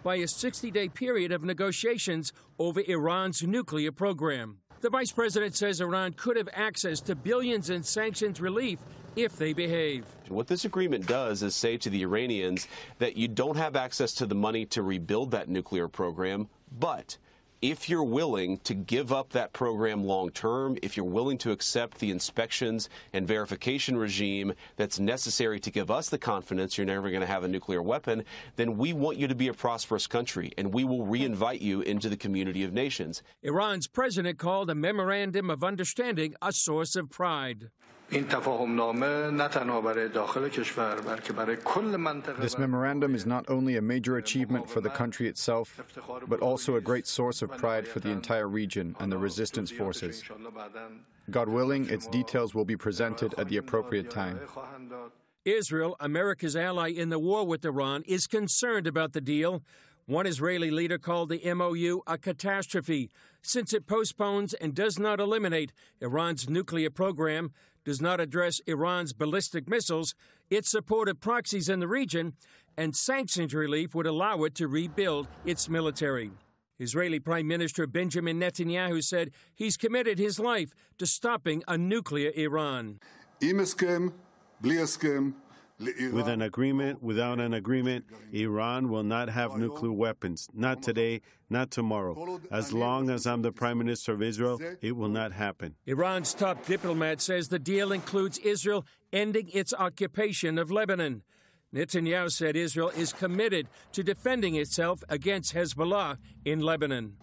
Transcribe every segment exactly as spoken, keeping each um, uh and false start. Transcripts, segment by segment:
by a sixty-day period of negotiations over Iran's nuclear program. The vice president says Iran could have access to billions in sanctions relief if they behave. What this agreement does is say to the Iranians that you don't have access to the money to rebuild that nuclear program, but if you're willing to give up that program long term, if you're willing to accept the inspections and verification regime that's necessary to give us the confidence you're never going to have a nuclear weapon, then we want you to be a prosperous country, and we will re-invite you into the community of nations. Iran's president called a memorandum of understanding a source of pride. This memorandum is not only a major achievement for the country itself, but also a great source of pride for the entire region and the resistance forces. God willing, its details will be presented at the appropriate time. Israel, America's ally in the war with Iran, is concerned about the deal. One Israeli leader called the M O U a catastrophe, since it postpones and does not eliminate Iran's nuclear program, does not address Iran's ballistic missiles, its support of proxies in the region, and sanctions relief would allow it to rebuild its military. Israeli Prime Minister Benjamin Netanyahu said he's committed his life to stopping a nuclear Iran. With an agreement, without an agreement, Iran will not have nuclear weapons. Not today, not tomorrow. As long as I'm the Prime Minister of Israel, it will not happen. Iran's top diplomat says the deal includes Israel ending its occupation of Lebanon. Netanyahu said Israel is committed to defending itself against Hezbollah in Lebanon.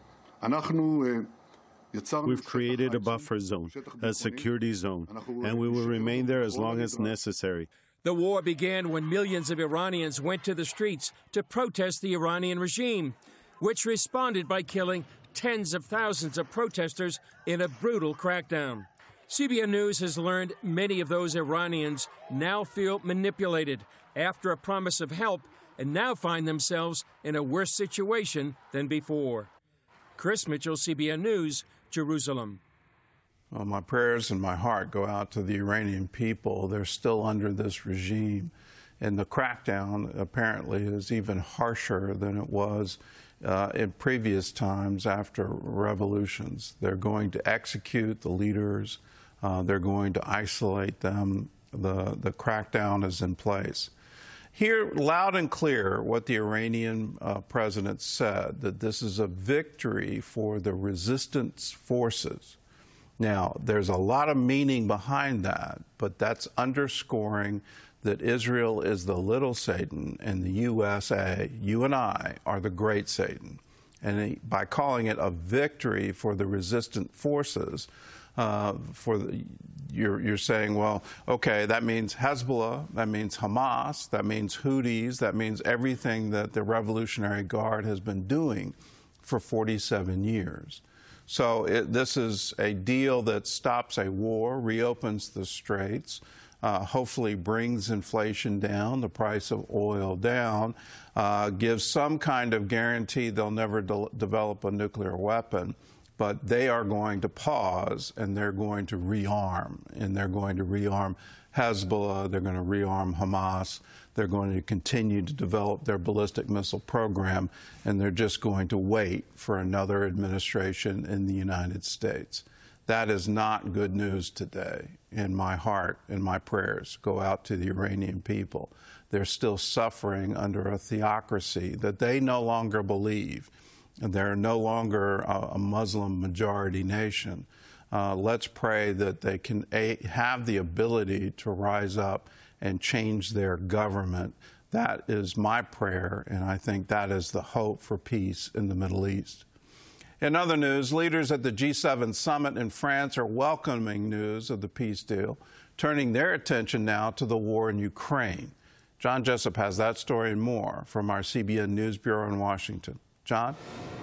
We've created a buffer zone, a security zone, and we will remain there as long as necessary. The war began when millions of Iranians went to the streets to protest the Iranian regime, which responded by killing tens of thousands of protesters in a brutal crackdown. C B N News has learned many of those Iranians now feel manipulated after a promise of help and now find themselves in a worse situation than before. Chris Mitchell, C B N News, Jerusalem. Well, my prayers and my heart go out to the Iranian people. They're still under this regime. And the crackdown apparently is even harsher than it was uh, in previous times after revolutions. They're going to execute the leaders. Uh, they're going to isolate them. The, the crackdown is in place. Hear loud and clear what the Iranian uh, president said, that this is a victory for the resistance forces. Now, there's a lot of meaning behind that, but that's underscoring that Israel is the little Satan and the U S A, you and I, are the great Satan. And by calling it a victory for the resistant forces, uh, for the, you're, you're saying, well, okay, that means Hezbollah, that means Hamas, that means Houthis, that means everything that the Revolutionary Guard has been doing for forty-seven years. So it, this is a deal that stops a war, reopens the straits, uh, hopefully brings inflation down, the price of oil down, uh, gives some kind of guarantee they'll never de develop a nuclear weapon. But they are going to pause, and they're going to rearm, and they're going to rearm Hezbollah, they're going to rearm Hamas, they're going to continue to develop their ballistic missile program, and they're just going to wait for another administration in the United States. That is not good news today. In my heart and my prayers go out to the Iranian people. They're still suffering under a theocracy that they no longer believe. They're no longer a Muslim majority nation. Uh, let's pray that they can a, have the ability to rise up and change their government. That is my prayer, and I think that is the hope for peace in the Middle East. In other news, leaders at the G seven summit in France are welcoming news of the peace deal, turning their attention now to the war in Ukraine. John Jessup has that story and more from our C B N News Bureau in Washington. John?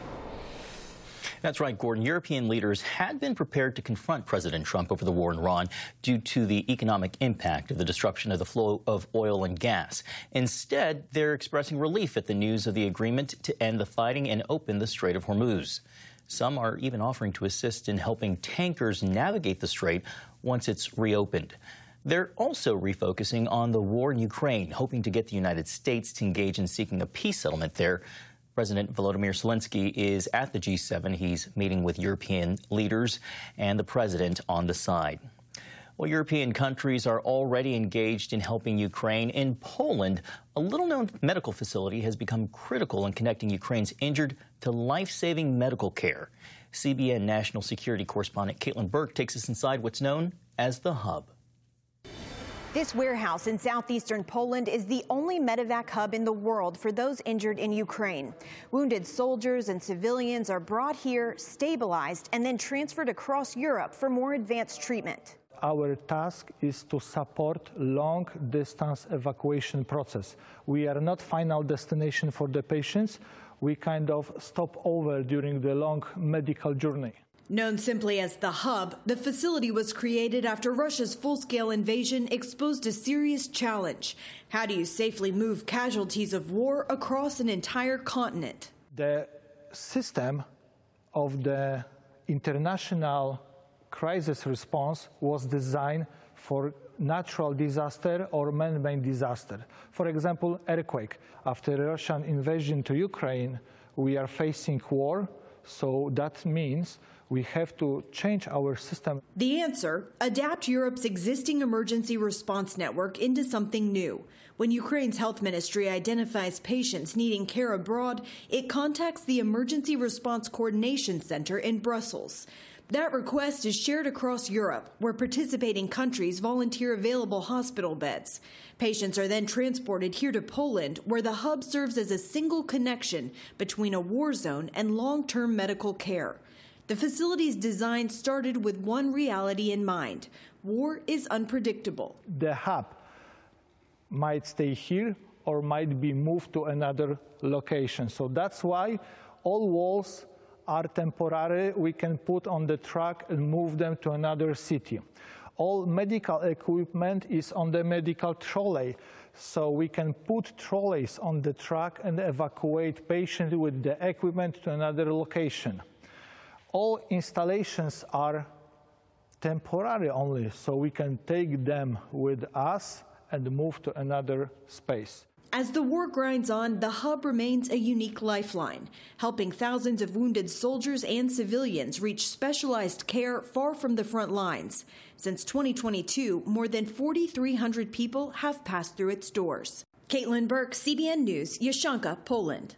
That's right, Gordon. European leaders had been prepared to confront President Trump over the war in Iran due to the economic impact of the disruption of the flow of oil and gas. Instead, they're expressing relief at the news of the agreement to end the fighting and open the Strait of Hormuz. Some are even offering to assist in helping tankers navigate the strait once it's reopened. They're also refocusing on the war in Ukraine, hoping to get the United States to engage in seeking a peace settlement there. President Volodymyr Zelensky is at the G seven. He's meeting with European leaders and the president on the side. Well, European countries are already engaged in helping Ukraine. In Poland, a little-known medical facility has become critical in connecting Ukraine's injured to life-saving medical care. C B N national security correspondent Caitlin Burke takes us inside what's known as the Hub. This warehouse in southeastern Poland is the only medevac hub in the world for those injured in Ukraine. Wounded soldiers and civilians are brought here, stabilized, and then transferred across Europe for more advanced treatment. Our task is to support long-distance evacuation process. We are not final destination for the patients. We kind of stop over during the long medical journey. Known simply as the Hub, the facility was created after Russia's full-scale invasion exposed a serious challenge. How do you safely move casualties of war across an entire continent? The system of the international crisis response was designed for natural disaster or man-made disaster. For example, earthquake. After Russian invasion to Ukraine, we are facing war, so that means we have to change our system. The answer, adapt Europe's existing emergency response network into something new. When Ukraine's health ministry identifies patients needing care abroad, it contacts the Emergency Response Coordination Center in Brussels. That request is shared across Europe, where participating countries volunteer available hospital beds. Patients are then transported here to Poland, where the hub serves as a single connection between a war zone and long-term medical care. The facility's design started with one reality in mind. War is unpredictable. The hub might stay here or might be moved to another location. So that's why all walls are temporary. We can put on the truck and move them to another city. All medical equipment is on the medical trolley. So we can put trolleys on the truck and evacuate patients with the equipment to another location. All installations are temporary only, so we can take them with us and move to another space. As the war grinds on, the hub remains a unique lifeline, helping thousands of wounded soldiers and civilians reach specialized care far from the front lines. Since twenty twenty-two, more than forty-three hundred people have passed through its doors. Caitlin Burke, C B N News, Yashanka, Poland.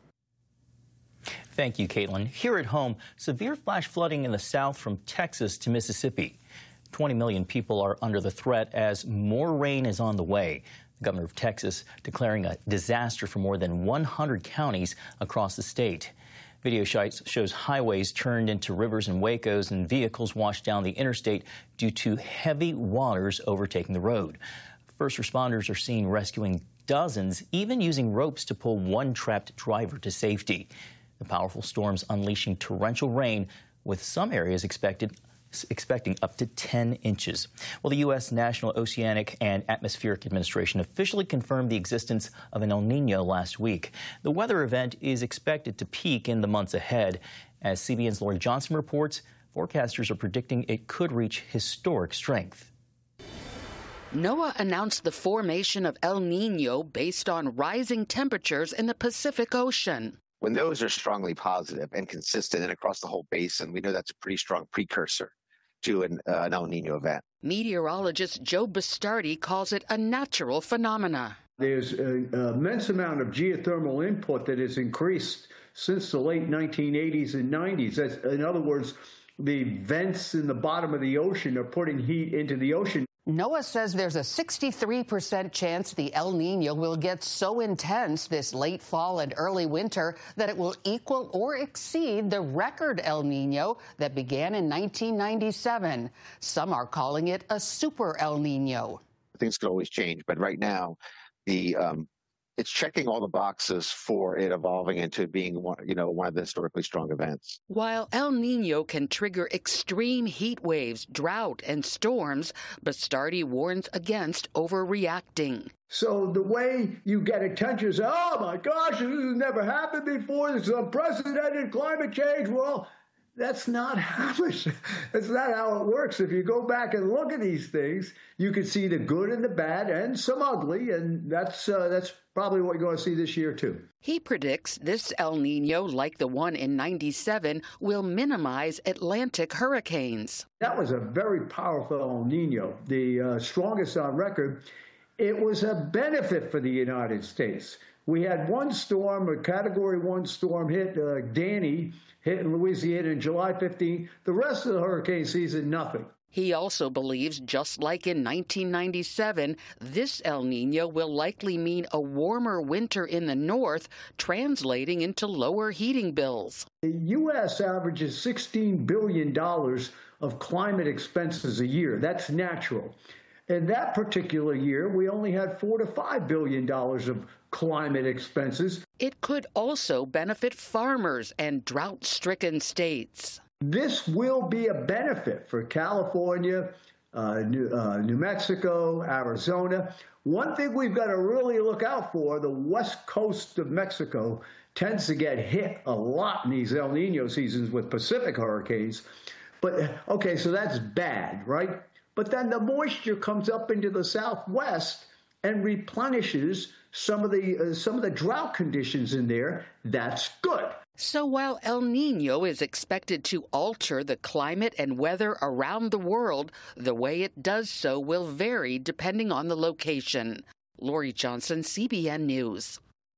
Thank you, Caitlin. Here at home, severe flash flooding in the south from Texas to Mississippi. twenty million people are under the threat as more rain is on the way. The governor of Texas declaring a disaster for more than one hundred counties across the state. Video shows highways turned into rivers and wacos and vehicles washed down the interstate due to heavy waters overtaking the road. First responders are seen rescuing dozens, even using ropes to pull one trapped driver to safety. The powerful storms unleashing torrential rain, with some areas expected expecting up to ten inches. Well, the U S National Oceanic and Atmospheric Administration officially confirmed the existence of an El Nino last week. The weather event is expected to peak in the months ahead. As C B N's Lori Johnson reports, forecasters are predicting it could reach historic strength. NOAA announced the formation of El Nino based on rising temperatures in the Pacific Ocean. When those are strongly positive and consistent and across the whole basin, we know that's a pretty strong precursor to an, uh, an El Nino event. Meteorologist Joe Bastardi calls it a natural phenomena. There's an immense amount of geothermal input that has increased since the late nineteen eighties and nineties. That's, in other words, the vents in the bottom of the ocean are putting heat into the ocean. NOAA says there's a sixty-three percent chance the El Nino will get so intense this late fall and early winter that it will equal or exceed the record El Nino that began in nineteen ninety-seven. Some are calling it a super El Nino. Things could always change, but right now, the um, it's checking all the boxes for it evolving into being one, you know, one of the historically strong events. While El Nino can trigger extreme heat waves, drought, and storms, Bastardi warns against overreacting. So the way you get attention is, oh my gosh, this has never happened before. This is unprecedented climate change. Well, That's not how it, that's not how it works. If you go back and look at these things, you can see the good and the bad and some ugly, and that's uh, that's probably what you're going to see this year too. He predicts this El Nino, like the one in ninety-seven, will minimize Atlantic hurricanes. That was a very powerful El Nino, the uh, strongest on record. It was a benefit for the United States. We had one storm, a Category one storm hit, uh, Danny, hit in Louisiana on July fifteenth. The rest of the hurricane season, nothing. He also believes, just like in nineteen ninety-seven, this El Nino will likely mean a warmer winter in the north, translating into lower heating bills. The U S averages sixteen billion dollars of climate expenses a year. That's natural. In that particular year, we only had four to five billion dollars of climate expenses. It could also benefit farmers and drought-stricken states. This will be a benefit for California, uh, New, uh, New Mexico, Arizona. One thing we've got to really look out for, the west coast of Mexico tends to get hit a lot in these El Nino seasons with Pacific hurricanes. But, okay, so that's bad, right? But then the moisture comes up into the southwest and replenishes some of the uh, some of the drought conditions in there. That's good. So while El Nino is expected to alter the climate and weather around the world, the way it does so will vary depending on the location. Lori Johnson, C B N News.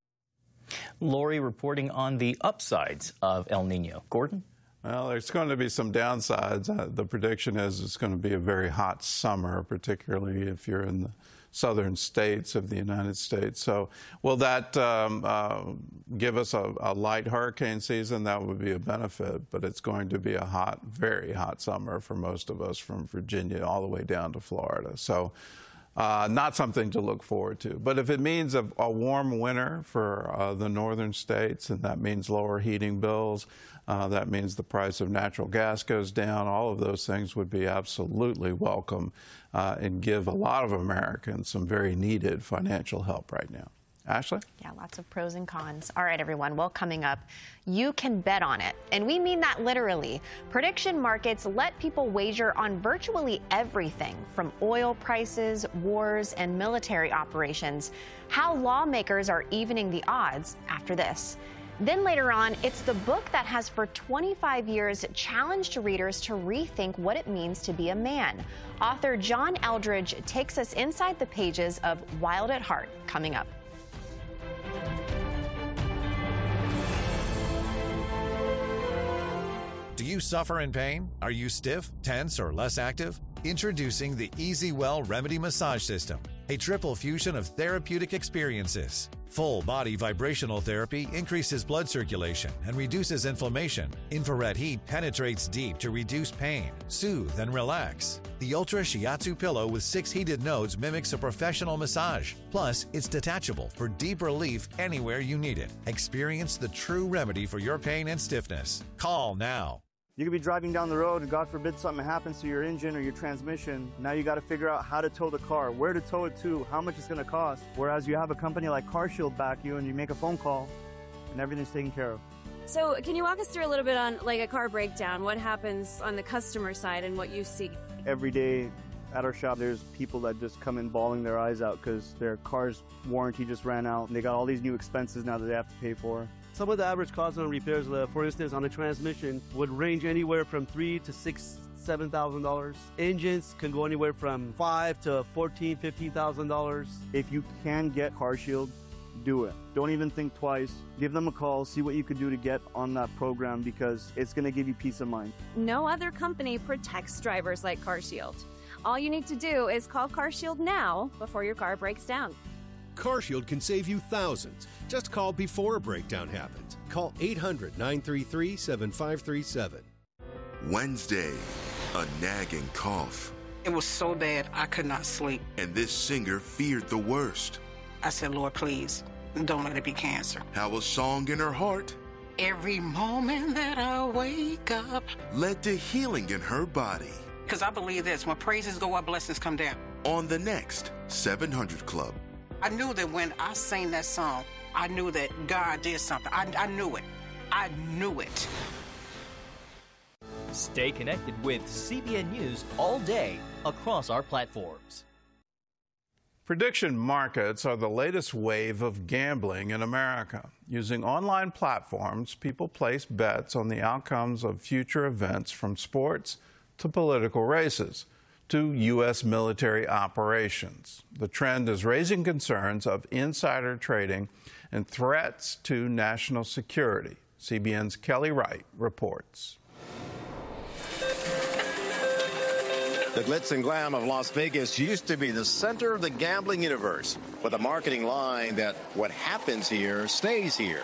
Lori reporting on the upsides of El Nino. Gordon? Well, there's going to be some downsides. Uh, the prediction is it's going to be a very hot summer, particularly if you're in the southern states of the United States. So will that um, uh, give us a, a light hurricane season? That would be a benefit, but it's going to be a hot, very hot summer for most of us from Virginia all the way down to Florida. So uh, not something to look forward to. But if it means a, a warm winter for uh, the northern states, and that means lower heating bills, Uh, that means the price of natural gas goes down. All of those things would be absolutely welcome uh, and give a lot of Americans some very needed financial help right now. Ashley? Yeah, lots of pros and cons. All right, everyone. Well, coming up, you can bet on it. And we mean that literally. Prediction markets let people wager on virtually everything from oil prices, wars, and military operations. How lawmakers are evening the odds after this. Then later on, it's the book that has for twenty-five years challenged readers to rethink what it means to be a man. Author John Eldredge takes us inside the pages of Wild at Heart, coming up. Do you suffer in pain? Are you stiff, tense, or less active? Introducing the EasyWell Remedy Massage System, a triple fusion of therapeutic experiences. Full body vibrational therapy increases blood circulation and reduces inflammation. Infrared heat penetrates deep to reduce pain, soothe, and relax. The Ultra Shiatsu pillow with six heated nodes mimics a professional massage. Plus, it's detachable for deep relief anywhere you need it. Experience the true remedy for your pain and stiffness. Call now. You could be driving down the road and God forbid something happens to your engine or your transmission. Now you got to figure out how to tow the car, where to tow it to, how much it's going to cost. Whereas you have a company like CarShield back you and you make a phone call and everything's taken care of. So can you walk us through a little bit on like a car breakdown? What happens on the customer side and what you see? Every day at our shop, there's people that just come in bawling their eyes out because their car's warranty just ran out and they got all these new expenses now that they have to pay for. Some of the average cost on repairs, uh, for instance, on a transmission would range anywhere from three to six, seven thousand dollars. Engines can go anywhere from five to fourteen, fifteen thousand dollars. If you can get CarShield, do it. Don't even think twice. Give them a call. See what you can do to get on that program because it's going to give you peace of mind. No other company protects drivers like CarShield. All you need to do is call CarShield now before your car breaks down. CarShield can save you thousands. Just call before a breakdown happens. Call eight hundred, nine three three, seven five three seven. Wednesday, a nagging cough. It was so bad, I could not sleep. And this singer feared the worst. I said, Lord, please, don't let it be cancer. How a song in her heart, every moment that I wake up, led to healing in her body. Because I believe this, when praises go up, blessings come down. On the next seven hundred Club. I knew that when I sang that song, I knew that God did something. I, I knew it. I knew it. Stay connected with C B N News all day across our platforms. Prediction markets are the latest wave of gambling in America. Using online platforms, people place bets on the outcomes of future events, from sports to political races to U S military operations. The trend is raising concerns of insider trading and threats to national security. C B N's Kelly Wright reports. The glitz and glam of Las Vegas used to be the center of the gambling universe, with a marketing line that what happens here stays here.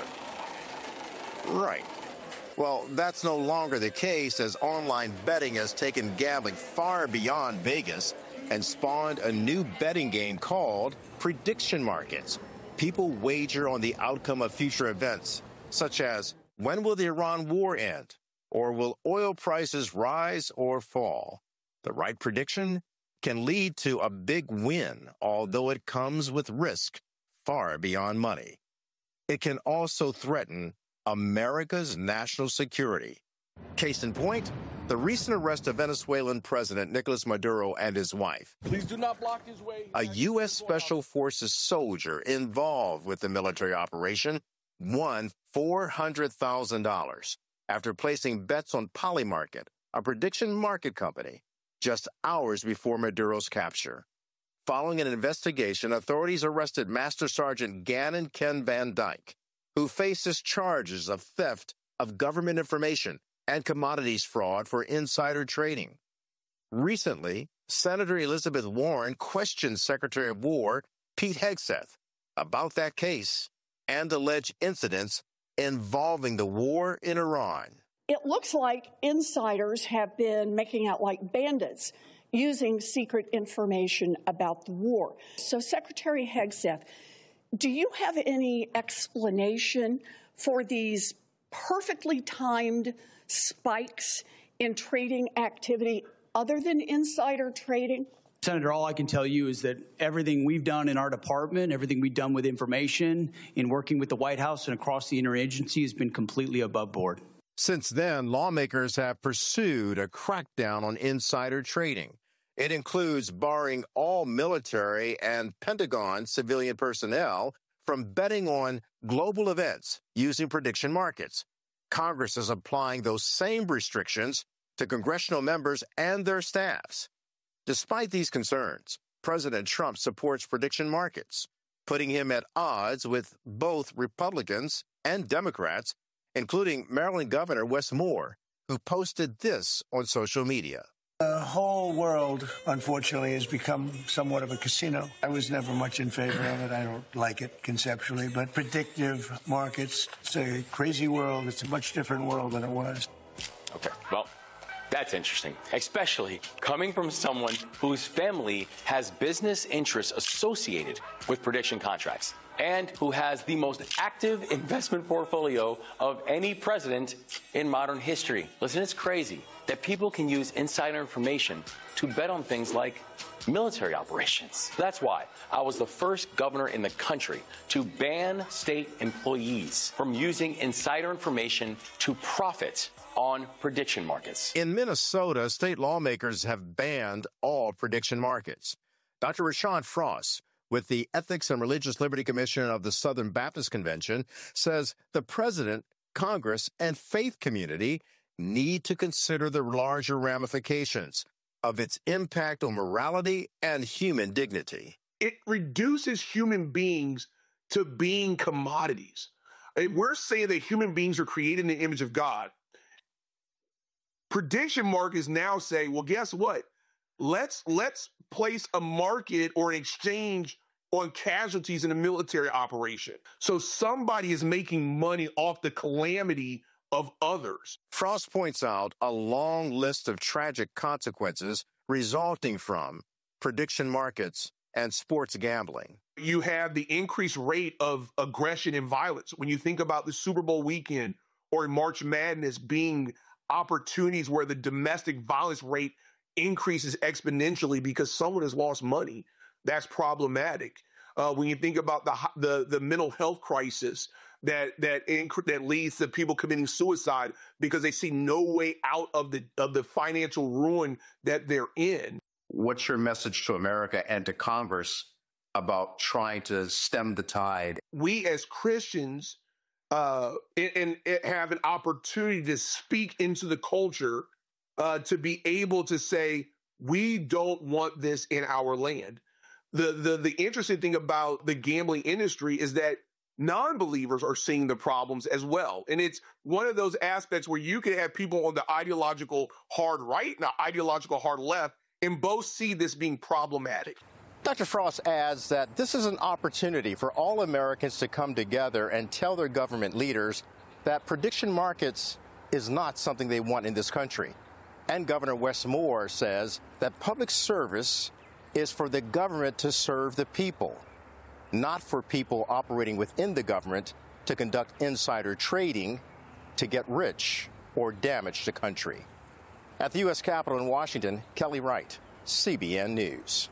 Right. Well, that's no longer the case, as online betting has taken gambling far beyond Vegas and spawned a new betting game called prediction markets. People wager on the outcome of future events, such as when will the Iran war end, or will oil prices rise or fall? The right prediction can lead to a big win, although it comes with risk far beyond money. It can also threaten America's national security. Case in point, the recent arrest of Venezuelan President Nicolas Maduro and his wife. Please do not block his way. A U S Special Forces soldier involved with the military operation won four hundred thousand dollars after placing bets on Polymarket, a prediction market company, just hours before Maduro's capture. Following an investigation, authorities arrested Master Sergeant Gannon Ken Van Dyke, who faces charges of theft of government information and commodities fraud for insider trading. Recently, Senator Elizabeth Warren questioned Secretary of War Pete Hegseth about that case and alleged incidents involving the war in Iran. It looks like insiders have been making out like bandits, using secret information about the war. So, Secretary Hegseth, do you have any explanation for these perfectly timed spikes in trading activity other than insider trading? Senator, all I can tell you is that everything we've done in our department, everything we've done with information, in working with the White House and across the interagency, has been completely above board. Since then, lawmakers have pursued a crackdown on insider trading. It includes barring all military and Pentagon civilian personnel from betting on global events using prediction markets. Congress is applying those same restrictions to congressional members and their staffs. Despite these concerns, President Trump supports prediction markets, putting him at odds with both Republicans and Democrats, including Maryland Governor Wes Moore, who posted this on social media. The whole world, unfortunately, has become somewhat of a casino. I was never much in favor of it. I don't like it conceptually, but predictive markets, it's a crazy world. It's a much different world than it was. Okay, well, that's interesting, especially coming from someone whose family has business interests associated with prediction contracts and who has the most active investment portfolio of any president in modern history. Listen, it's crazy that people can use insider information to bet on things like military operations. That's why I was the first governor in the country to ban state employees from using insider information to profit on prediction markets. In Minnesota, state lawmakers have banned all prediction markets. Doctor Rashawn Frost, with the Ethics and Religious Liberty Commission of the Southern Baptist Convention, says the president, Congress, and faith community need to consider the larger ramifications of its impact on morality and human dignity. It reduces human beings to being commodities. If we're saying that human beings are created in the image of God, prediction markets now say, well, guess what? Let's let's place a market or an exchange on casualties in a military operation. So somebody is making money off the calamity of others. Frost points out a long list of tragic consequences resulting from prediction markets and sports gambling. You have the increased rate of aggression and violence. When you think about the Super Bowl weekend or March Madness being opportunities where the domestic violence rate increases exponentially because someone has lost money, that's problematic. Uh, when you think about the, the the mental health crisis that that inc- that leads to people committing suicide because they see no way out of the of the financial ruin that they're in. What's your message to America and to Congress about trying to stem the tide? We as Christians uh, and, and have an opportunity to speak into the culture uh, to be able to say, we don't want this in our land. The, the, the interesting thing about the gambling industry is that non-believers are seeing the problems as well. And it's one of those aspects where you can have people on the ideological hard right and the ideological hard left, and both see this being problematic. Doctor Frost adds that this is an opportunity for all Americans to come together and tell their government leaders that prediction markets is not something they want in this country. And Governor Wes Moore says that public service is for the government to serve the people, not for people operating within the government to conduct insider trading to get rich or damage the country. At the U S Capitol in Washington, Kelly Wright, C B N News.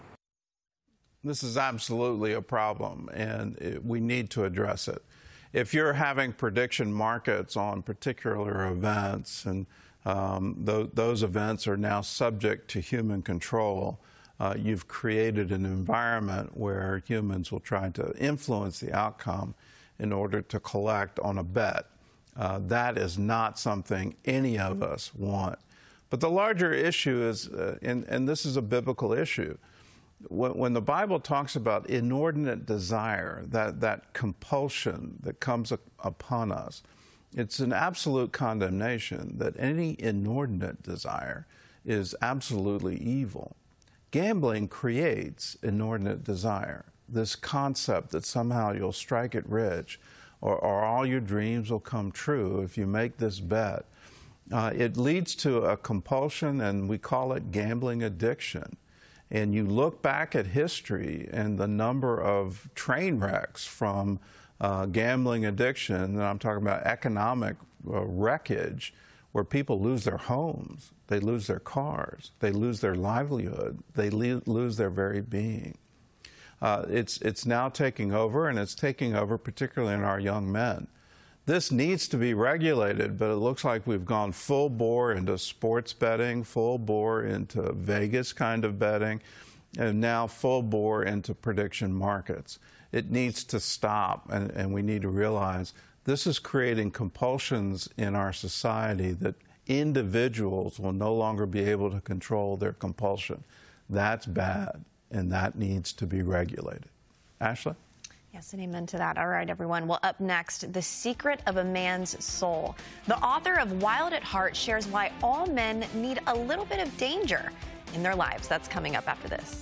This is absolutely a problem, and it, we need to address it. If you're having prediction markets on particular events, and um, th- those events are now subject to human control, uh, you've created an environment where humans will try to influence the outcome in order to collect on a bet. Uh, that is not something any of us want. But the larger issue is, uh, and, and this is a biblical issue, when, when the Bible talks about inordinate desire, that, that compulsion that comes up upon us, it's an absolute condemnation that any inordinate desire is absolutely evil. Gambling creates inordinate desire, this concept that somehow you'll strike it rich, or, or all your dreams will come true if you make this bet. Uh, it leads to a compulsion, and we call it gambling addiction. And you look back at history and the number of train wrecks from uh, gambling addiction, and I'm talking about economic uh, wreckage, where people lose their homes, they lose their cars, they lose their livelihood, they le- lose their very being. Uh, it's, it's now taking over, and it's taking over particularly in our young men. This needs to be regulated, but it looks like we've gone full bore into sports betting, full bore into Vegas kind of betting, and now full bore into prediction markets. It needs to stop, and, and we need to realize this is creating compulsions in our society that individuals will no longer be able to control their compulsion. That's bad, and that needs to be regulated. Ashley? Yes, and amen to that. All right, everyone. Well, up next, The Secret of a Man's Soul. The author of Wild at Heart shares why all men need a little bit of danger in their lives. That's coming up after this.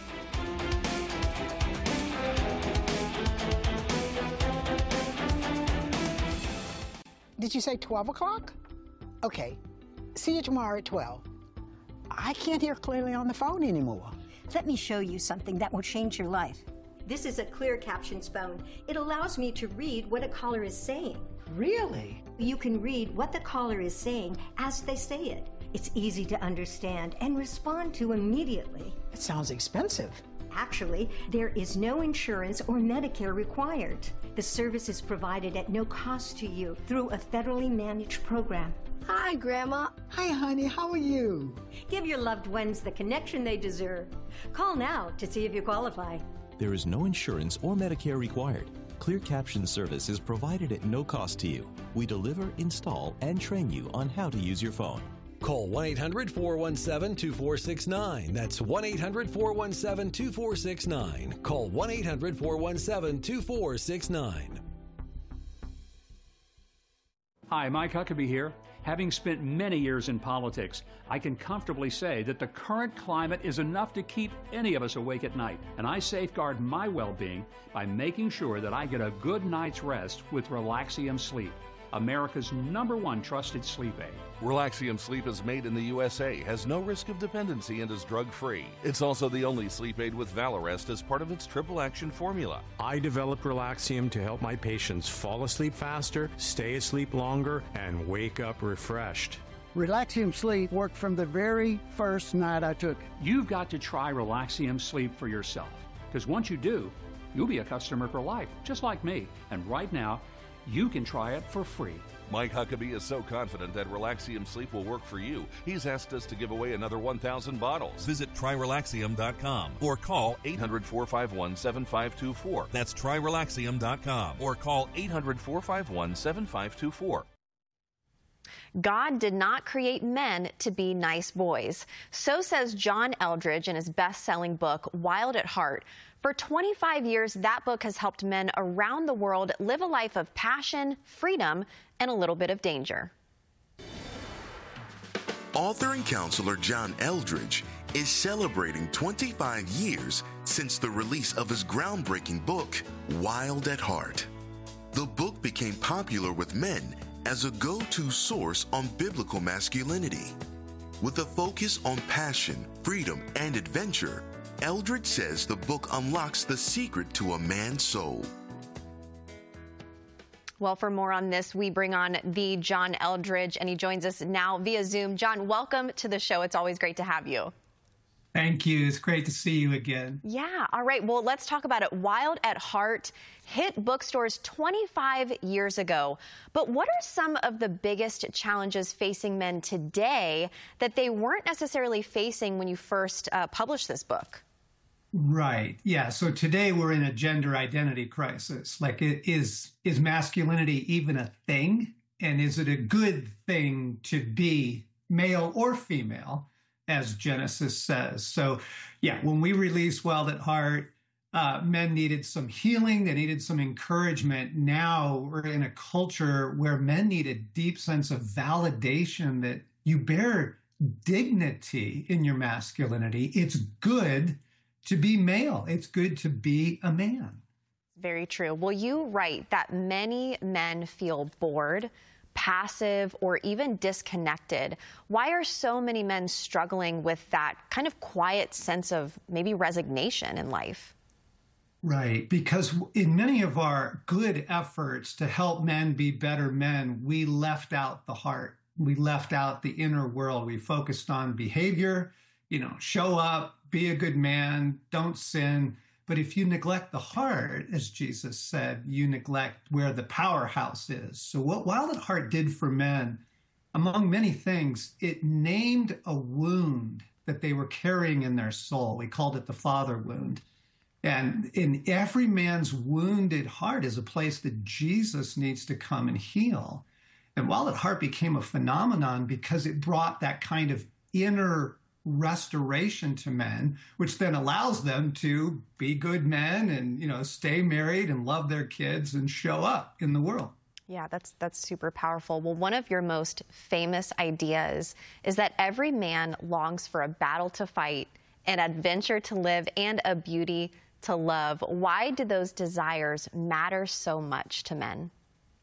Did you say twelve o'clock? Okay. See you tomorrow at twelve. I can't hear clearly on the phone anymore. Let me show you something that will change your life. This is a clear captions phone. It allows me to read what a caller is saying. Really? You can read what the caller is saying as they say it. It's easy to understand and respond to immediately. It sounds expensive. Actually, there is no insurance or Medicare required. The service is provided at no cost to you through a federally managed program. Hi, Grandma. Hi, honey. How are you? Give your loved ones the connection they deserve. Call now to see if you qualify. There is no insurance or Medicare required. Clear Caption service is provided at no cost to you. We deliver, install, and train you on how to use your phone. Call one eight hundred, four one seven, two four six nine. That's one eight hundred, four one seven, two four six nine. Call one eight hundred, four one seven, two four six nine. Hi, Mike Huckabee here. Having spent many years in politics, I can comfortably say that the current climate is enough to keep any of us awake at night. And I safeguard my well-being by making sure that I get a good night's rest with Relaxium Sleep, America's number one trusted sleep aid. Relaxium Sleep is made in the U S A, has no risk of dependency, and is drug-free. It's also the only sleep aid with Valarest as part of its triple action formula. I developed Relaxium to help my patients fall asleep faster, stay asleep longer, and wake up refreshed. Relaxium Sleep worked from the very first night I took it. You've got to try Relaxium Sleep for yourself, because once you do, you'll be a customer for life, just like me. And right now, you can try it for free. Mike Huckabee is so confident that Relaxium Sleep will work for you, he's asked us to give away another one thousand bottles. Visit try relaxium dot com or call eight hundred, four five one, seven five two four. That's try relaxium dot com Or call eight hundred, four five one, seven five two four. God did not create men to be nice boys. So says John Eldredge in his best-selling book, Wild at Heart. For twenty-five years, that book has helped men around the world live a life of passion, freedom, and a little bit of danger. Author and counselor John Eldredge is celebrating twenty-five years since the release of his groundbreaking book, Wild at Heart. The book became popular with men as a go-to source on biblical masculinity. With a focus on passion, freedom, and adventure, Eldredge says the book unlocks the secret to a man's soul. Well, for more on this, we bring on the John Eldredge, and he joins us now via Zoom. John, welcome to the show. It's always great to have you. Thank you. It's great to see you again. Yeah. All right. Well, let's talk about it. Wild at Heart hit bookstores twenty-five years ago. But what are some of the biggest challenges facing men today that they weren't necessarily facing when you first uh, published this book? Right. Yeah. So today we're in a gender identity crisis. Like, it is, is masculinity even a thing? And is it a good thing to be male or female, as Genesis says? So, yeah, when we released Wild at Heart, uh, men needed some healing. They needed some encouragement. Now we're in a culture where men need a deep sense of validation that you bear dignity in your masculinity. It's good to be male. It's good to be a man. Very true. Well, you write that many men feel bored, passive, or even disconnected. Why are so many men struggling with that kind of quiet sense of maybe resignation in life? Right, because in many of our good efforts to help men be better men, we left out the heart. We left out the inner world. We focused on behavior, you know, show up, be a good man, don't sin. But if you neglect the heart, as Jesus said, you neglect where the powerhouse is. So what Wild at Heart did for men, among many things, it named a wound that they were carrying in their soul. We called it the father wound. And in every man's wounded heart is a place that Jesus needs to come and heal. And Wild at Heart became a phenomenon because it brought that kind of inner restoration to men, which then allows them to be good men and, you know, stay married and love their kids and show up in the world. Yeah, that's that's super powerful. Well, one of your most famous ideas is that every man longs for a battle to fight, an adventure to live, and a beauty to love. Why do those desires matter so much to men?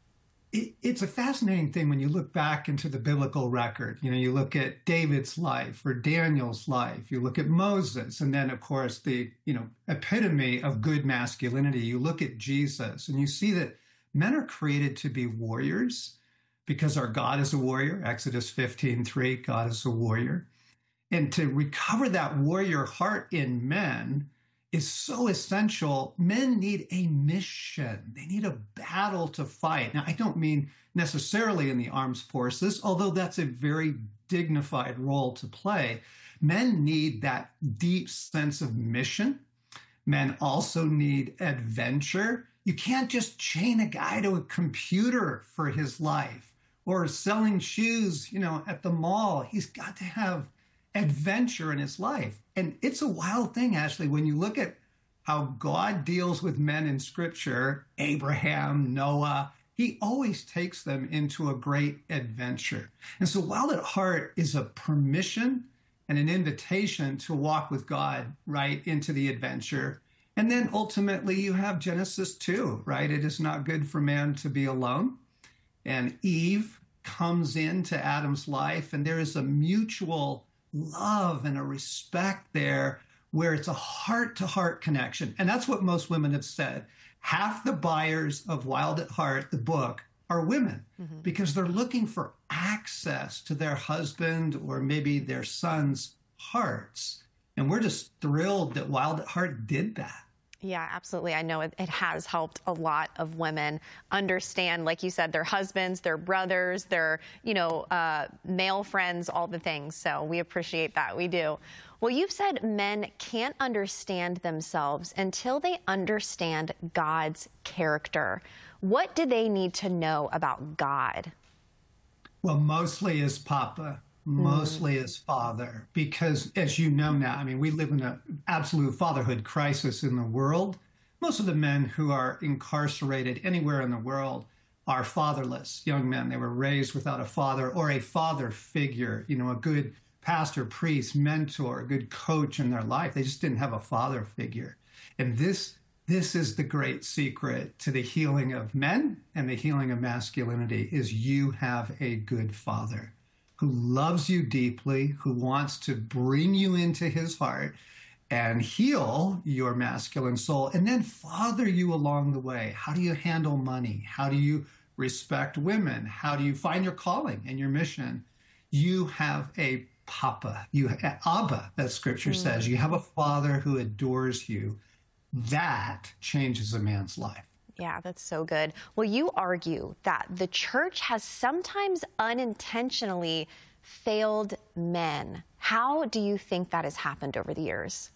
It, it's a fascinating thing when you look back into the biblical record. You know, you look at David's life or Daniel's life, you look at Moses, and then, of course, the, you know, epitome of good masculinity. You look at Jesus, and you see that men are created to be warriors because our God is a warrior. Exodus fifteen three, God is a warrior. And to recover that warrior heart in men is so essential. Men need a mission. They need a battle to fight. Now, I don't mean necessarily in the armed forces, although that's a very dignified role to play. Men need that deep sense of mission. Men also need adventure. You can't just chain a guy to a computer for his life or selling shoes, you know, at the mall. He's got to have adventure in his life. And it's a wild thing, Ashley, when you look at how God deals with men in Scripture, Abraham, Noah, he always takes them into a great adventure. And so Wild at Heart is a permission and an invitation to walk with God right into the adventure. And then ultimately you have Genesis two, right? It is not good for man to be alone. And Eve comes into Adam's life, and there is a mutual love and a respect there where it's a heart-to-heart connection. And that's what most women have said. Half the buyers of Wild at Heart, the book, are women mm-hmm. because they're looking for access to their husband or maybe their son's hearts. And we're just thrilled that Wild at Heart did that. Yeah, absolutely. I know it, it has helped a lot of women understand, like you said, their husbands, their brothers, their, you know, uh, male friends, all the things. So we appreciate that. We do. Well, you've said men can't understand themselves until they understand God's character. What do they need to know about God? Well, mostly as Papa. Mostly as father, because as you know now, I mean, we live in an absolute fatherhood crisis in the world. Most of the men who are incarcerated anywhere in the world are fatherless young men. They were raised without a father or a father figure, you know, a good pastor, priest, mentor, a good coach in their life. They just didn't have a father figure. And this, this is the great secret to the healing of men and the healing of masculinity is you have a good father who loves you deeply, who wants to bring you into his heart and heal your masculine soul, and then father you along the way. How do you handle money? How do you respect women? How do you find your calling and your mission? You have a Papa, you Abba, that scripture mm. says. You have a father who adores you. That changes a man's life. Yeah, that's so good. Well, you argue that the church has sometimes unintentionally failed men. How do you think that has happened over the years?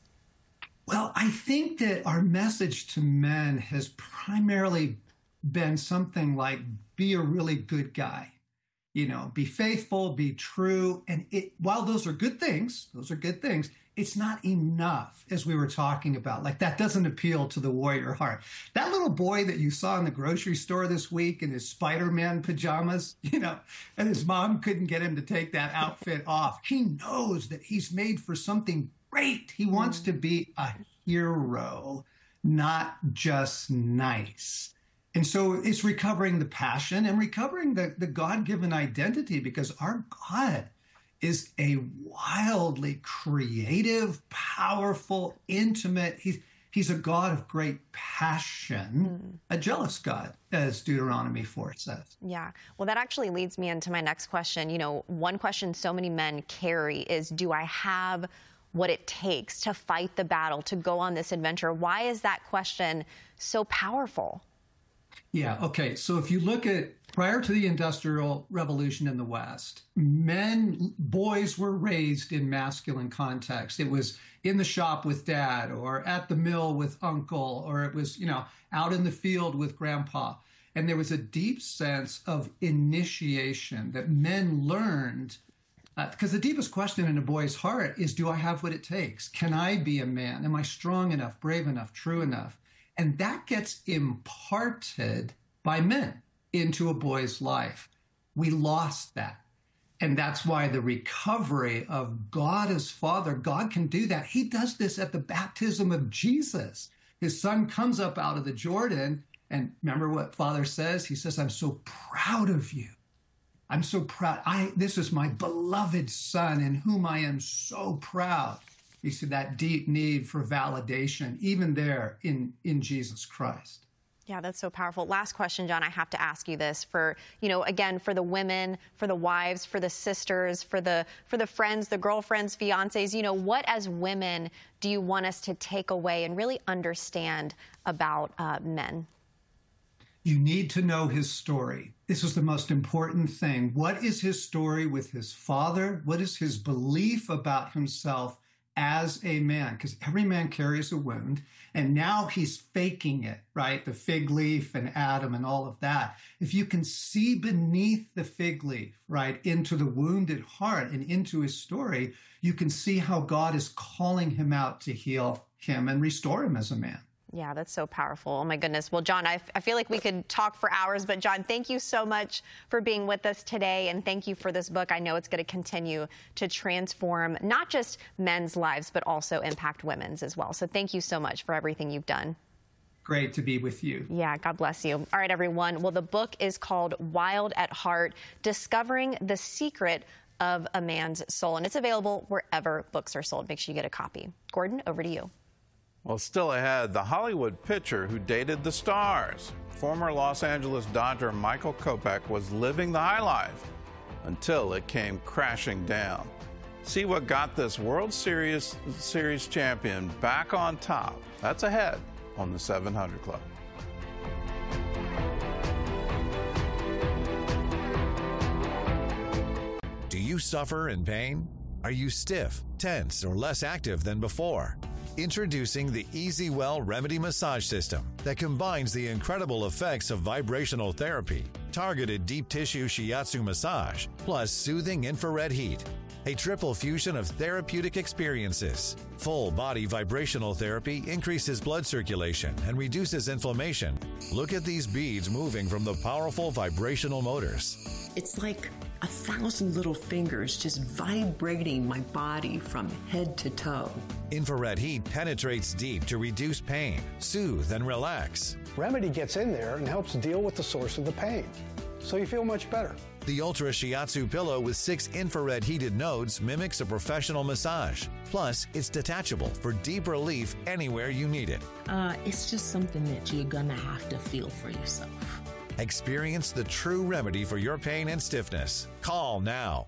Well, I think that our message to men has primarily been something like, be a really good guy. You know, be faithful, be true. And it, while those are good things, those are good things, it's not enough, as we were talking about. Like, that doesn't appeal to the warrior heart. That little boy that you saw in the grocery store this week in his Spider-Man pajamas, you know, and his mom couldn't get him to take that outfit off. He knows that he's made for something great. He wants to be a hero, not just nice. And so it's recovering the passion and recovering the, the God-given identity, because our God is a wildly creative, powerful, intimate. He's, he's a God of great passion, mm. a jealous God, as Deuteronomy four says. Yeah. Well, that actually leads me into my next question. You know, one question so many men carry is, do I have what it takes to fight the battle, to go on this adventure? Why is that question so powerful? Yeah, okay. So if you look at prior to the Industrial Revolution in the West, men, boys were raised in masculine context. It was in the shop with dad, or at the mill with uncle, or it was, you know, out in the field with grandpa. And there was a deep sense of initiation that men learned, because uh, the deepest question in a boy's heart is, do I have what it takes? Can I be a man? Am I strong enough, brave enough, true enough? And that gets imparted by men into a boy's life. We lost that. And that's why the recovery of God as Father, God can do that. He does this at the baptism of Jesus. His son comes up out of the Jordan, and remember what Father says? He says, I'm so proud of you. I'm so proud. I, this is my beloved son in whom I am so proud. You see that deep need for validation, even there in, in Jesus Christ. Yeah, that's so powerful. Last question, John, I have to ask you this for, you know, again, for the women, for the wives, for the sisters, for the for the friends, the girlfriends, fiancés, you know, what as women do you want us to take away and really understand about uh, men? You need to know his story. This is the most important thing. What is his story with his father? What is his belief about himself as a man? Because every man carries a wound, and now he's faking it, right? The fig leaf and Adam and all of that. If you can see beneath the fig leaf, right, into the wounded heart and into his story, you can see how God is calling him out to heal him and restore him as a man. Yeah, that's so powerful. Oh, my goodness. Well, John, I, f- I feel like we could talk for hours, but John, thank you so much for being with us today, and thank you for this book. I know it's going to continue to transform not just men's lives, but also impact women's as well. So thank you so much for everything you've done. Great to be with you. Yeah, God bless you. All right, everyone. Well, the book is called Wild at Heart, Discovering the Secret of a Man's Soul, and it's available wherever books are sold. Make sure you get a copy. Gordon, over to you. Well, still ahead, the Hollywood pitcher who dated the stars. Former Los Angeles Dodger Michael Kopech was living the high life until it came crashing down. See what got this World Series, Series champion back on top. That's ahead on the seven hundred Club. Do you suffer in pain? Are you stiff, tense, or less active than before? Introducing the EasyWell Remedy Massage System that combines the incredible effects of vibrational therapy, targeted deep tissue shiatsu massage, plus soothing infrared heat. A triple fusion of therapeutic experiences. Full body vibrational therapy increases blood circulation and reduces inflammation. Look at these beads moving from the powerful vibrational motors. It's like a thousand little fingers just vibrating my body from head to toe. Infrared heat penetrates deep to reduce pain, soothe, and relax. Remedy gets in there and helps deal with the source of the pain, so you feel much better. The Ultra Shiatsu pillow with six infrared heated nodes mimics a professional massage. Plus, it's detachable for deep relief anywhere you need it. Uh, it's just something that you're gonna have to feel for yourself. Experience the true remedy for your pain and stiffness. Call now.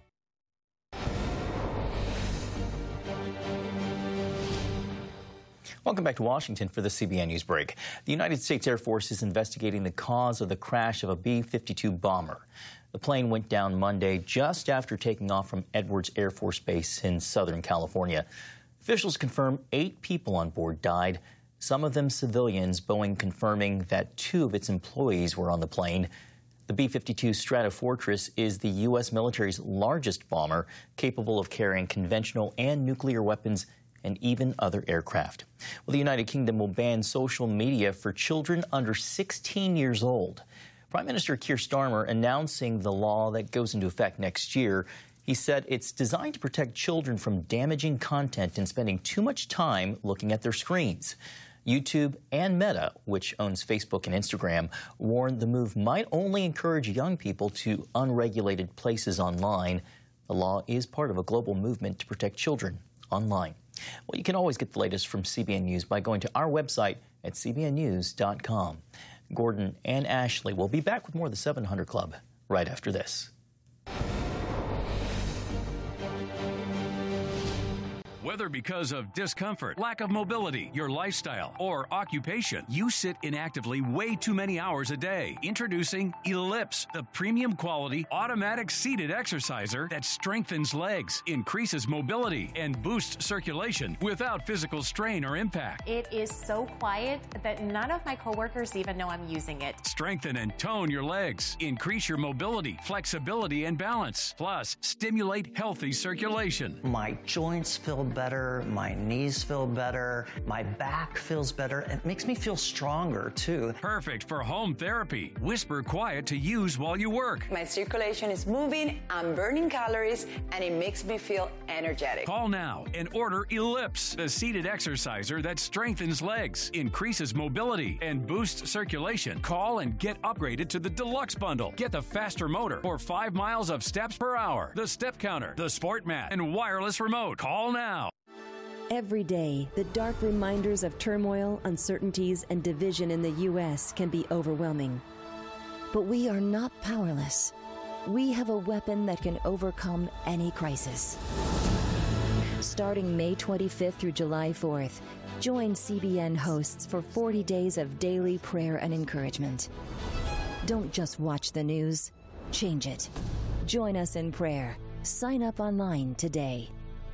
Welcome back to Washington for the C B N News break. The United States Air Force is investigating the cause of the crash of a B fifty-two bomber. The plane went down Monday just after taking off from Edwards Air Force Base in Southern California. Officials confirm eight people on board died, some of them civilians, Boeing confirming that two of its employees were on the plane. The B fifty-two Stratofortress is the U S military's largest bomber, capable of carrying conventional and nuclear weapons and even other aircraft. Well, the United Kingdom will ban social media for children under sixteen years old. Prime Minister Keir Starmer announcing the law that goes into effect next year. He said it's designed to protect children from damaging content and spending too much time looking at their screens. YouTube and Meta, which owns Facebook and Instagram, warned the move might only encourage young people to unregulated places online. The law is part of a global movement to protect children online. Well, you can always get the latest from C B N News by going to our website at c b n news dot com. Gordon and Ashley will be back with more of the seven hundred Club right after this. Whether because of discomfort, lack of mobility, your lifestyle, or occupation, you sit inactively way too many hours a day. Introducing Ellipse, the premium quality automatic seated exerciser that strengthens legs, increases mobility, and boosts circulation without physical strain or impact. It is so quiet that none of my coworkers even know I'm using it. Strengthen and tone your legs, increase your mobility, flexibility, and balance. Plus, stimulate healthy circulation. My joints feel better, my knees feel better, my back feels better. It makes me feel stronger, too. Perfect for home therapy. Whisper quiet to use while you work. My circulation is moving, I'm burning calories, and it makes me feel energetic. Call now and order Ellipse, the seated exerciser that strengthens legs, increases mobility, and boosts circulation. Call and get upgraded to the Deluxe Bundle. Get the faster motor or five miles of steps per hour, the step counter, the sport mat, and wireless remote. Call now. Every day, the dark reminders of turmoil, uncertainties, and division in the U S can be overwhelming. But we are not powerless. We have a weapon that can overcome any crisis. Starting May twenty-fifth through July fourth, join C B N hosts for forty days of daily prayer and encouragement. Don't just watch the news, change it. Join us in prayer. Sign up online today.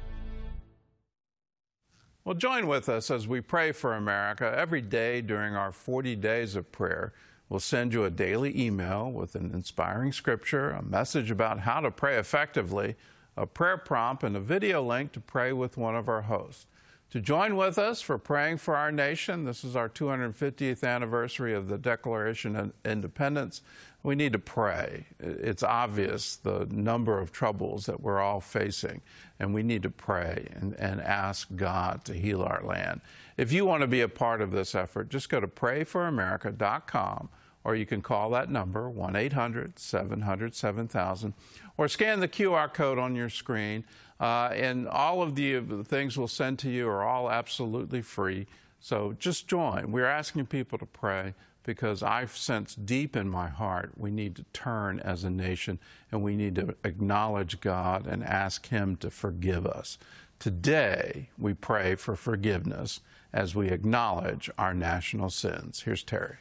Well, join with us as we pray for America. Every day during our forty days of prayer, we'll send you a daily email with an inspiring scripture, a message about how to pray effectively, a prayer prompt, and a video link to pray with one of our hosts. To join with us for praying for our nation, this is our two hundred fiftieth anniversary of the Declaration of Independence. We need to pray. It's obvious the number of troubles that we're all facing, and we need to pray and, and ask God to heal our land. If you want to be a part of this effort, just go to pray for america dot com, or you can call that number, one eight hundred, seven hundred, seven thousand, or scan the Q R code on your screen. Uh, and all of the things we'll send to you are all absolutely free. So just join. We're asking people to pray because I sense deep in my heart we need to turn as a nation, and we need to acknowledge God and ask Him to forgive us. Today, we pray for forgiveness as we acknowledge our national sins. Here's Terry.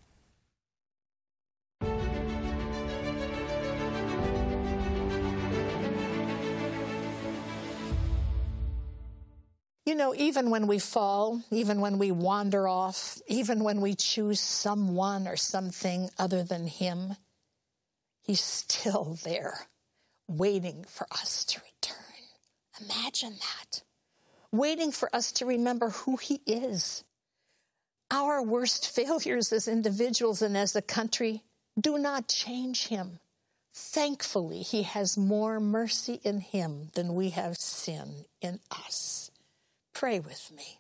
You know, even when we fall, even when we wander off, even when we choose someone or something other than Him, He's still there, waiting for us to return. Imagine that. Waiting for us to remember who He is. Our worst failures as individuals and as a country do not change Him. Thankfully, He has more mercy in Him than we have sin in us. Pray with me.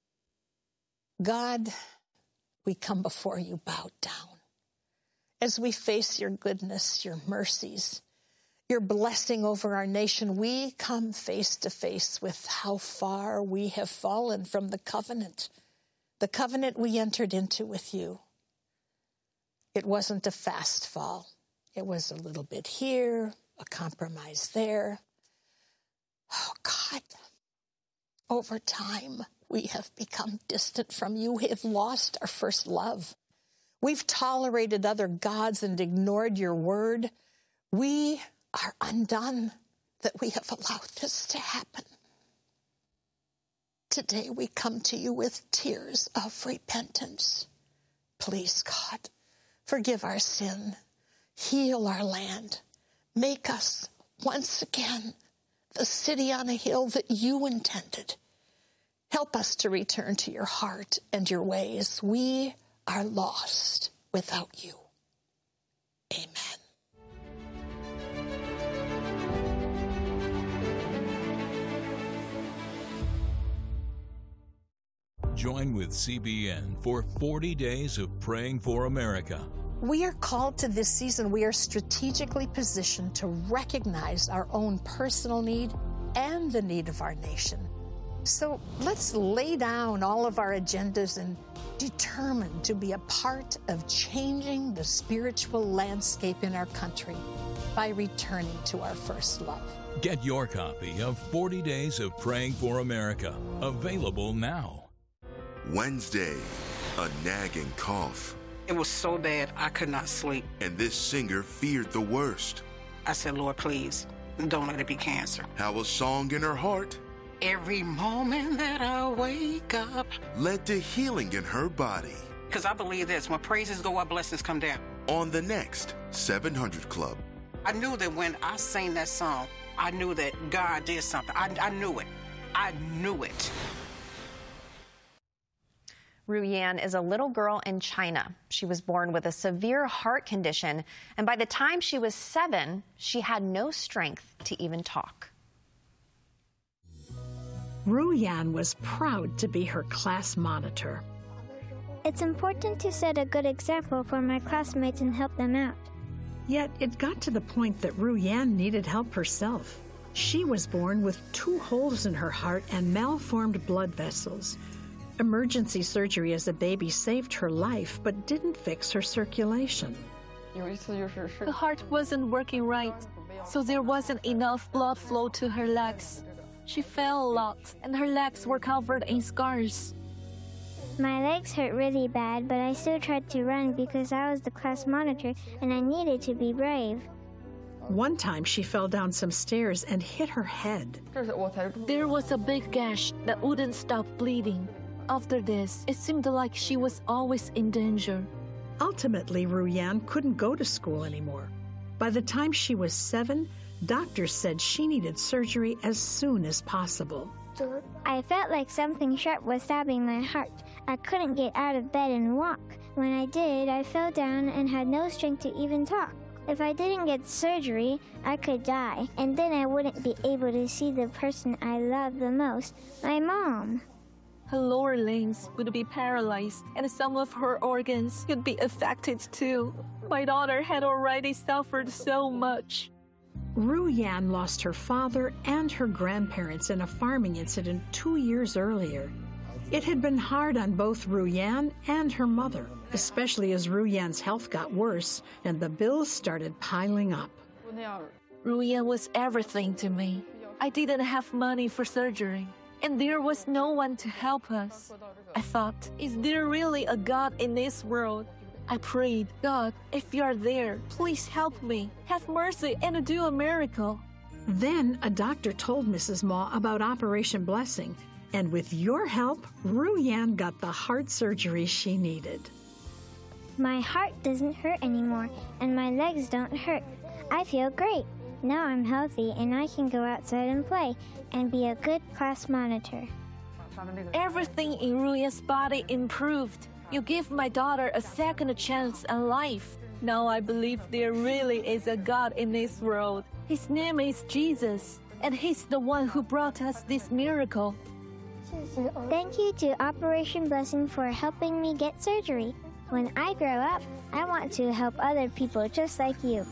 God, we come before You bowed down. As we face Your goodness, Your mercies, Your blessing over our nation, we come face to face with how far we have fallen from the covenant, the covenant we entered into with You. It wasn't a fast fall. It was a little bit here, a compromise there. Oh, God. Over time, we have become distant from You. We have lost our first love. We've tolerated other gods and ignored Your word. We are undone that we have allowed this to happen. Today we come to You with tears of repentance. Please, God, forgive our sin. Heal our land. Make us once again the city on a hill that You intended. Help us to return to Your heart and Your ways. We are lost without You. Amen. Join with C B N for forty days of praying for America. We are called to this season. We are strategically positioned to recognize our own personal need and the need of our nation. So let's lay down all of our agendas and determine to be a part of changing the spiritual landscape in our country by returning to our first love. Get your copy of forty days of Praying for America, available now. Wednesday, a nagging cough. It was so bad I could not sleep. And this singer feared the worst. I said, Lord, please, don't let it be cancer. How a song in her heart, every moment that I wake up, led to healing in her body. Because I believe this, when praises go up, blessings come down. On the next seven hundred Club. I knew that when I sang that song, I knew that God did something. I, I knew it. I knew it. Ru Yan is a little girl in China. She was born with a severe heart condition, and by the time she was seven, she had no strength to even talk. Ru Yan was proud to be her class monitor. It's important to set a good example for my classmates and help them out. Yet it got to the point that Ru Yan needed help herself. She was born with two holes in her heart and malformed blood vessels. Emergency surgery as a baby saved her life, but didn't fix her circulation. The heart wasn't working right, so there wasn't enough blood flow to her legs. She fell a lot, and her legs were covered in scars. My legs hurt really bad, but I still tried to run because I was the class monitor and I needed to be brave. One time she fell down some stairs and hit her head. There was a big gash that wouldn't stop bleeding. After this, it seemed like she was always in danger. Ultimately, Ru Yan couldn't go to school anymore. By the time she was seven, doctors said she needed surgery as soon as possible. I felt like something sharp was stabbing my heart. I couldn't get out of bed and walk. When I did, I fell down and had no strength to even talk. If I didn't get surgery, I could die, and then I wouldn't be able to see the person I love the most, my mom. Her lower limbs would be paralyzed, and some of her organs could be affected too. My daughter had already suffered so much. Ru Yan lost her father and her grandparents in a farming incident two years earlier. It had been hard on both Ru Yan and her mother, especially as Ru Yan's health got worse and the bills started piling up. Ru Yan was everything to me. I didn't have money for surgery. and there was no one to help us. I thought, is there really a God in this world? I prayed, God, if you are there, please help me. Have mercy and do a miracle. Then a doctor told Missus Ma about Operation Blessing, and with your help, Ru Yan got the heart surgery she needed. My heart doesn't hurt anymore, and my legs don't hurt. I feel great. Now I'm healthy, and I can go outside and play and be a good class monitor. Everything in Ru Yan's body improved. You give my daughter a second chance at life. Now I believe there really is a God in this world. His name is Jesus, and He's the one who brought us this miracle. Thank you to Operation Blessing for helping me get surgery. When I grow up, I want to help other people just like you.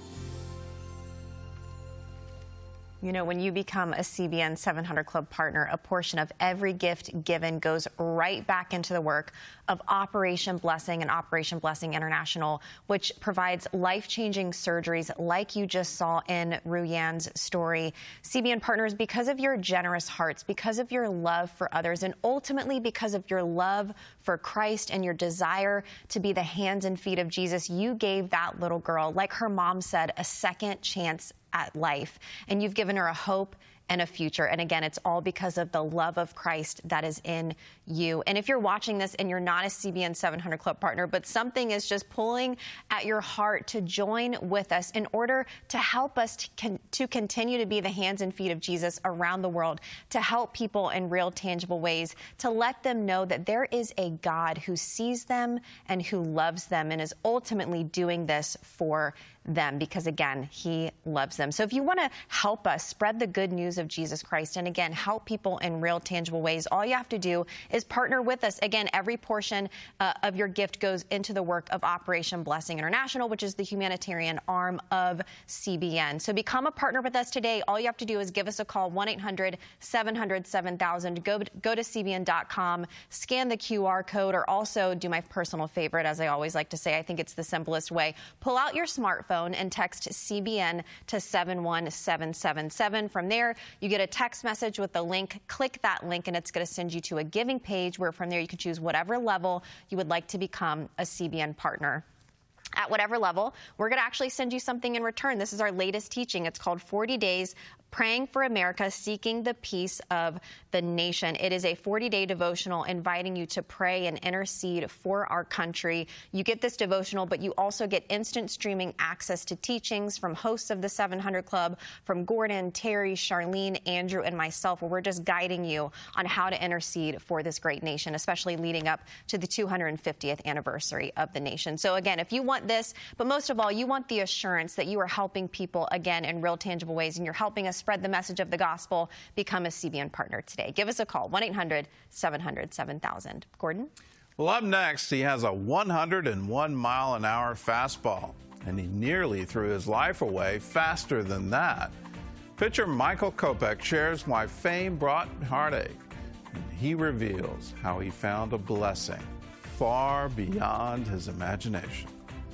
You know, when you become a C B N seven hundred Club partner, a portion of every gift given goes right back into the work of Operation Blessing and Operation Blessing International, which provides life-changing surgeries like you just saw in Ru Yan's story. C B N partners, because of your generous hearts, because of your love for others, and ultimately because of your love for Christ and your desire to be the hands and feet of Jesus, you gave that little girl, like her mom said, a second chance at life, and you've given her a hope and a future. And again, it's all because of the love of Christ that is in you. And if you're watching this and you're not a C B N seven hundred Club partner, but something is just pulling at your heart to join with us in order to help us to, con to continue to be the hands and feet of Jesus around the world, to help people in real, tangible ways, to let them know that there is a God who sees them and who loves them and is ultimately doing this for them because, again, He loves them. So if you want to help us spread the good news of Jesus Christ and, again, help people in real, tangible ways, all you have to do is partner with us. Again, every portion uh, of your gift goes into the work of Operation Blessing International, which is the humanitarian arm of C B N. So become a partner with us today. All you have to do is give us a call, one eight hundred seven hundred seven thousand. Go, go to C B N dot com, scan the Q R code, or also do my personal favorite, as I always like to say. I think it's the simplest way. Pull out your smartphone and text C B N to seven one seven seven seven. From there, you get a text message with the link. Click that link, and it's going to send you to a giving page where from there you can choose whatever level you would like to become a C B N partner. At whatever level, we're going to actually send you something in return. This is our latest teaching. It's called forty days Praying for America, Seeking the Peace of the Nation. It is a forty-day devotional inviting you to pray and intercede for our country. You get this devotional, but you also get instant streaming access to teachings from hosts of the seven hundred Club, from Gordon, Terry, Charlene, Andrew, and myself, where we're just guiding you on how to intercede for this great nation, especially leading up to the two hundred fiftieth anniversary of the nation. So again, if you want this, but most of all, you want the assurance that you are helping people, again, in real tangible ways, and you're helping us spread the message of the gospel, become a C B N partner today. Give us a call, one eight hundred seven hundred seven thousand. Gordon? Well, up next, he has a one hundred one mile an hour fastball, and he nearly threw his life away faster than that. Pitcher Michael Kopech shares why fame brought heartache, and he reveals how he found a blessing far beyond his imagination.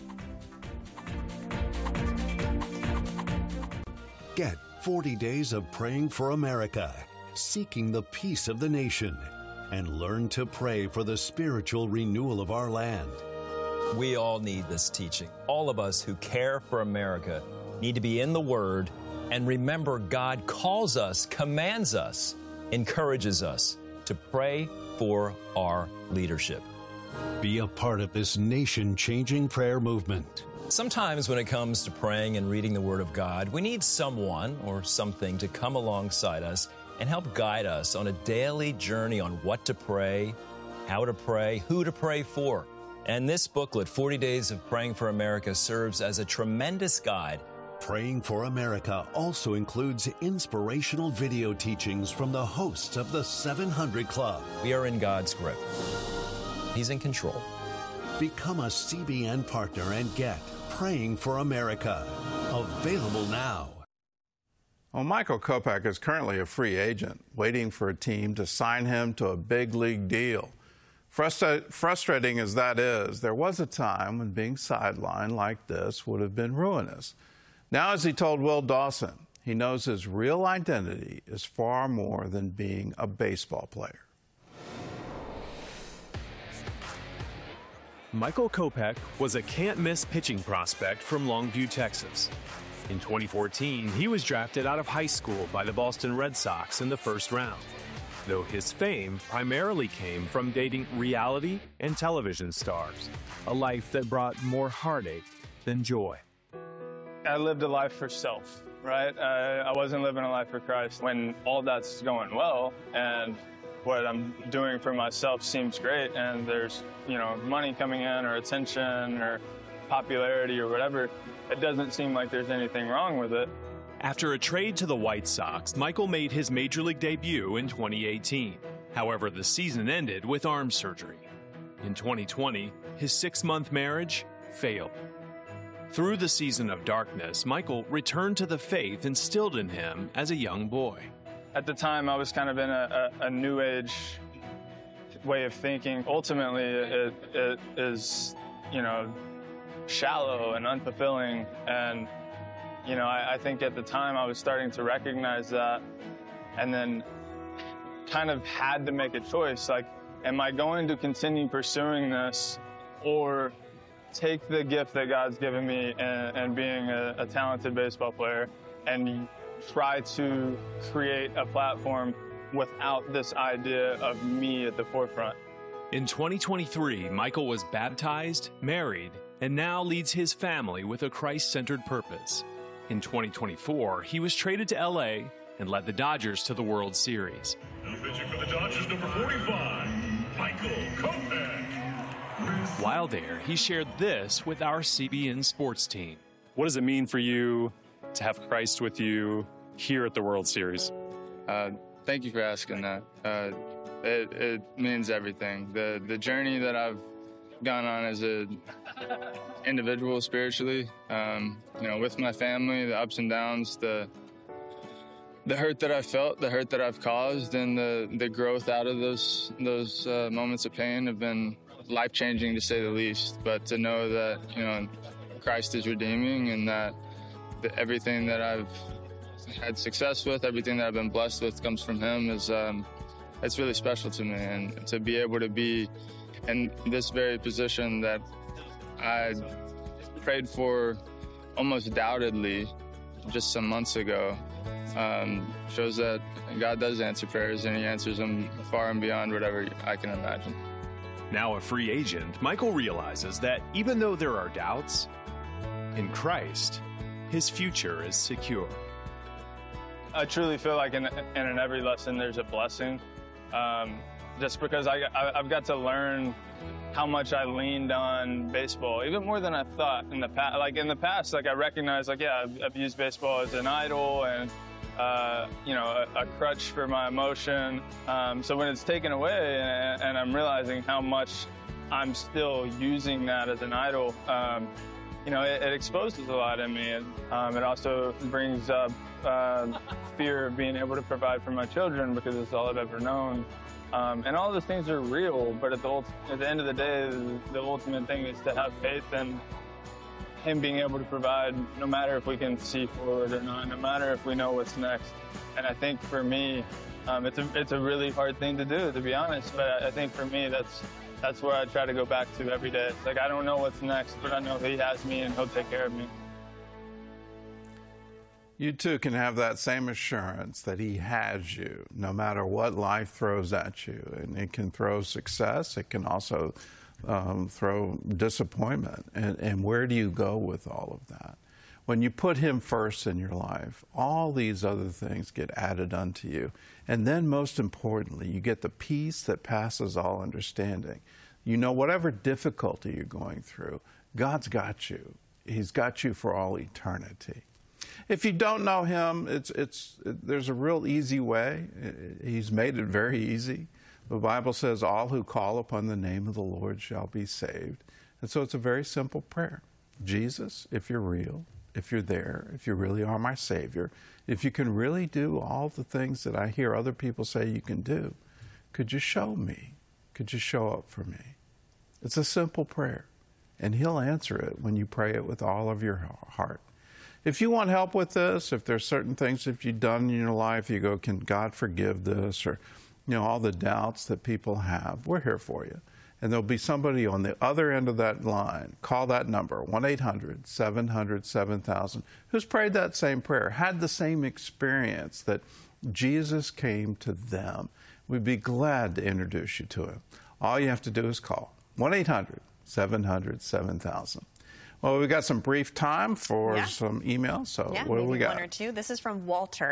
Get forty days of praying for America, seeking the peace of the nation, and learn to pray for the spiritual renewal of our land. We all need this teaching. All of us who care for America need to be in the Word and remember God calls us, commands us, encourages us to pray for our leadership. Be a part of this nation-changing prayer movement. Sometimes when it comes to praying and reading the Word of God, we need someone or something to come alongside us and help guide us on a daily journey on what to pray, how to pray, who to pray for. And this booklet, forty days of Praying for America, serves as a tremendous guide. Praying for America also includes inspirational video teachings from the hosts of the seven hundred Club. We are in God's grip. He's in control. Become a C B N partner and get Praying for America. Available now. Well, Michael Kopech is currently a free agent, waiting for a team to sign him to a big league deal. Frustra- frustrating as that is, there was a time when being sidelined like this would have been ruinous. Now, as he told Will Dawson, He knows his real identity is far more than being a baseball player. Michael Kopech was a can't-miss pitching prospect from Longview, Texas. In twenty fourteen, he was drafted out of high school by the Boston Red Sox in the first round, though his fame primarily came from dating reality and television stars, a life that brought more heartache than joy. I lived a life for self, right? I, I wasn't living a life for Christ. When all that's going well and what I'm doing for myself seems great and there's, you know, money coming in or attention or popularity or whatever, it doesn't seem like there's anything wrong with it. After a trade to the White Sox, Michael made his Major League debut in twenty eighteen. However, the season ended with arm surgery. In twenty twenty, his six-month marriage failed. Through the season of darkness, Michael returned to the faith instilled in him as a young boy. At the time, I was kind of in a, a, a new age way of thinking. Ultimately, it, it is, you know, shallow and unfulfilling. And, you know, I, I think at the time I was starting to recognize that and then kind of had to make a choice. Like, am I going to continue pursuing this or take the gift that God's given me and, and being a, a talented baseball player and try to create a platform without this idea of me at the forefront? In twenty twenty-three, Michael was baptized, married, and now leads his family with a Christ-centered purpose. In twenty twenty-four, he was traded to L A and led the Dodgers to the World Series. Now pitching for the Dodgers, number forty-five, Michael Kopech. While there, he shared this with our C B N Sports team. What does it mean for you to have Christ with you here at the World Series? Uh, thank you for asking that. Uh, it, it means everything. The the journey that I've gone on as an individual spiritually, um, you know, with my family, the ups and downs, the the hurt that I felt, the hurt that I've caused, and the the growth out of those those uh, moments of pain have been life-changing to say the least. But to know that, you know, Christ is redeeming and that everything that I've had success with, everything that I've been blessed with comes from Him is, um, it's really special to me. And to be able to be in this very position that I prayed for almost doubtedly just some months ago um, shows that God does answer prayers, and He answers them far and beyond whatever I can imagine. Now a free agent, Michael realizes that even though there are doubts, in Christ, his future is secure. I truly feel like in, in every lesson there's a blessing, um, just because I, I, I've got to learn how much I leaned on baseball, even more than I thought in the past. Like in the past, like I recognized, like yeah, I've, I've used baseball as an idol and uh, you know, a, a crutch for my emotion. Um, so when it's taken away, and, and I'm realizing how much I'm still using that as an idol, um, you know, it, it exposes a lot in me. And um, it also brings up uh, fear of being able to provide for my children because it's all I've ever known. Um, and all those things are real, but at the, at the end of the day, the, the ultimate thing is to have faith in Him being able to provide, no matter if we can see forward or not, no matter if we know what's next. And I think for me, um, it's a it's a really hard thing to do, to be honest. But I think for me, that's that's where I try to go back to every day. It's like I don't know what's next, but I know He has me and He'll take care of me. You too can have that same assurance that He has you, no matter what life throws at you. And it can throw success. It can also um, throw disappointment. And, and where do you go with all of that? When you put Him first in your life, all these other things get added unto you. And then most importantly, you get the peace that passes all understanding. You know, whatever difficulty you're going through, God's got you. He's got you for all eternity. If you don't know Him, it's, it's, there's a real easy way. He's made it very easy. The Bible says, all who call upon the name of the Lord shall be saved. And so it's a very simple prayer. Jesus, if you're real, if you're there, if you really are my Savior, if you can really do all the things that I hear other people say you can do, could you show me? Could you show up for me? It's a simple prayer, and He'll answer it when you pray it with all of your heart. if you want help with this, if there's certain things that you've done in your life, you go, can God forgive this? Or, you know, all the doubts that people have, we're here for you. And there'll be somebody on the other end of that line. Call that number, one eight hundred, seven hundred, seven thousand, who's prayed that same prayer, had the same experience that Jesus came to them. We'd be glad to introduce you to him. All you have to do is call, one eight hundred, seven hundred, seven thousand. Well, we've got some brief time for yeah. some emails, so yeah, what do we got? One or two. This is from Walter.